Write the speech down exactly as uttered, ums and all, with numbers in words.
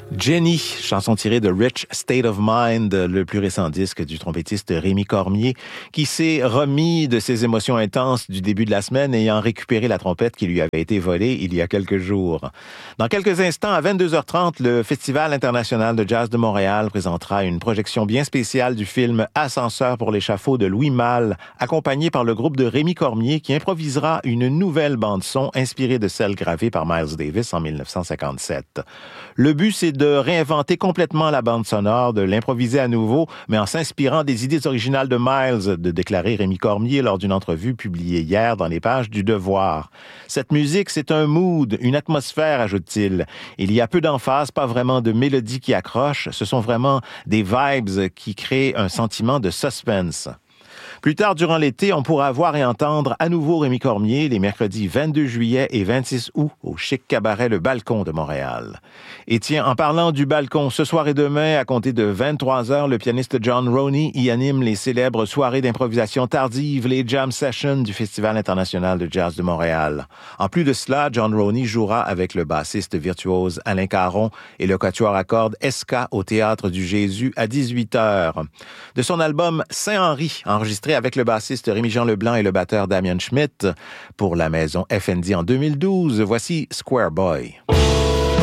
Jenny, chanson tirée de Rich State of Mind, le plus récent disque du trompettiste Rémi Cormier, qui s'est remis de ses émotions intenses du début de la semaine, ayant récupéré la trompette qui lui avait été volée il y a quelques jours. Dans quelques instants, à vingt-deux heures trente, le Festival international de jazz de Montréal présentera une projection bien spéciale du film Ascenseur pour l'échafaud de Louis Malle, accompagné par le groupe de Rémi Cormier, qui improvisera une nouvelle bande-son inspirée de celle gravée par Miles Davis en dix-neuf cent cinquante-sept. Le but, c'est de réinventer complètement la bande sonore, de l'improviser à nouveau, mais en s'inspirant des idées originales de Miles, de déclarer Rémi Cormier lors d'une entrevue publiée hier dans les pages du Devoir. Cette musique, c'est un mood, une atmosphère, ajoute-t-il. Il y a peu d'emphase, pas vraiment de mélodie qui accroche, ce sont vraiment des vibes qui créent un sentiment de suspense. Plus tard durant l'été, on pourra voir et entendre à nouveau Rémi Cormier les mercredis vingt-deux juillet et vingt-six août au chic cabaret Le Balcon de Montréal. Et tiens, en parlant du Balcon, ce soir et demain, à compter de vingt-trois heures, le pianiste John Roney y anime les célèbres soirées d'improvisation tardive, les jam sessions du Festival international de jazz de Montréal. En plus de cela, John Roney jouera avec le bassiste virtuose Alain Caron et le quatuor à cordes Esca au Théâtre du Jésus à dix-huit heures. De son album Saint-Henri, enregistré avec le bassiste Rémi-Jean Leblanc et le batteur Damien Schmidt pour la maison F N D en deux mille douze. Voici Square Boy.